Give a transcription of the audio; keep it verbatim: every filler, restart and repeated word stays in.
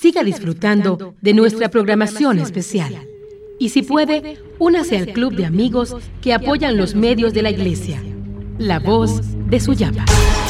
siga disfrutando de nuestra programación especial. Y si puede, únase al club de amigos que apoyan los medios de la Iglesia. La Voz de Suyapa.